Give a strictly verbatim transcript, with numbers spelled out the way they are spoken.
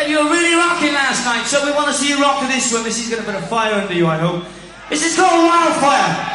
Dave, you were really rocking last night, so we want to see you rock to this one. This is going to put a fire under you, I hope. This is called Wildfire.